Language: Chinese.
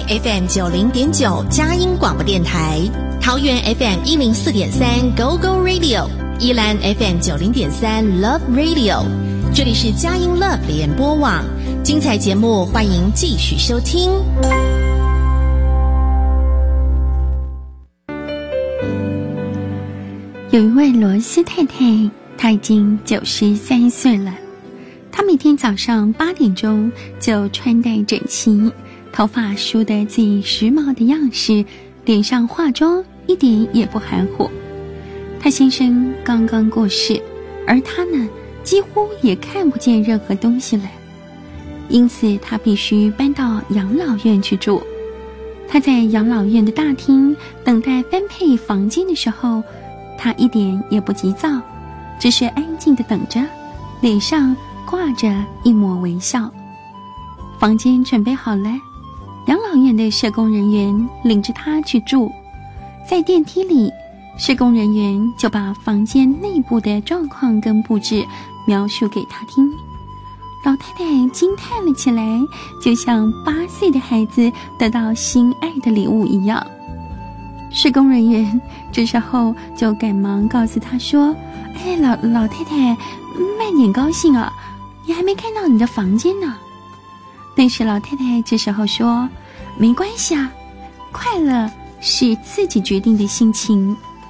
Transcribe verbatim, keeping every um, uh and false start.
F M 九零点九佳音广播电台，桃园 F M 一零四点三 Go Go Radio， 宜兰 F M 九零点三 Love Radio， 这里是佳音 Love 联播网，精彩节目欢迎继续收听。 有一位罗斯太太，她已经九十三岁了。她每天早上八点钟就穿戴整齐，头发梳得最时髦的样式，脸上化妆一点也不含糊。她先生刚刚过世，而她呢，几乎也看不见任何东西了，因此她必须搬到养老院去住。她在养老院的大厅等待分配房间的时候，她一点也不急躁，只是安静地等着，脸上挂着一抹微笑。房间准备好了，养老院的社工人员领着她去住。在电梯里，社工人员就把房间内部的状况跟布置描述给她听。老太太惊叹了起来，就像八岁的孩子得到心爱的礼物一样。社工人员这时候就赶忙告诉她说：哎，老老太太，慢点高兴啊，你还没看到你的房间呢。但是老太太这时候说：没关系啊，快乐是自己决定的心情，